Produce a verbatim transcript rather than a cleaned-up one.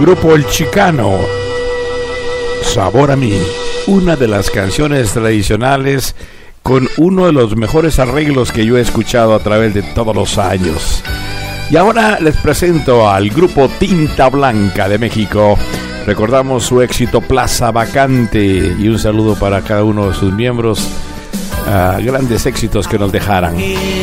grupo El Chicano, Sabor a mí, una de las canciones tradicionales con uno de los mejores arreglos que yo he escuchado a través de todos los años. Y ahora les presento al grupo Tinta Blanca de México. Recordamos su éxito Plaza Vacante y un saludo para cada uno de sus miembros. Uh, grandes éxitos que nos dejaran.